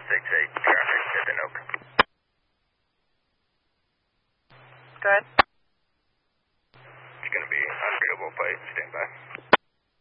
6-8 traffic at the Nook. Go ahead. It's going to be unreadable fight. Stand by.